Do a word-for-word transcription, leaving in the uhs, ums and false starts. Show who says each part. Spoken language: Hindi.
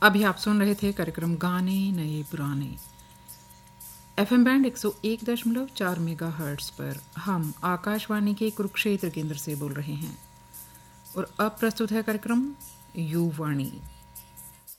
Speaker 1: अभी आप सुन रहे थे कार्यक्रम गाने नए पुराने एफएम बैंड एक सौ एक दशमलव चार मेगा हर्ट्स पर हम आकाशवाणी के कुरुक्षेत्र केंद्र से बोल रहे हैं और अब प्रस्तुत है कार्यक्रम युवाणी।